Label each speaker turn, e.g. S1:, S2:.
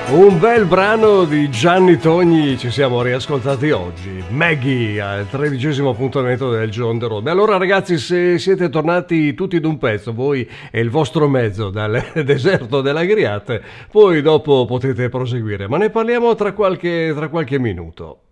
S1: Un bel brano di Gianni Togni ci siamo riascoltati oggi. Maggie al 13° appuntamento del Giorno the Road. Allora ragazzi, se siete tornati tutti d'un pezzo, voi e il vostro mezzo dal deserto dell'Agriate, poi dopo potete proseguire, ma ne parliamo tra qualche minuto.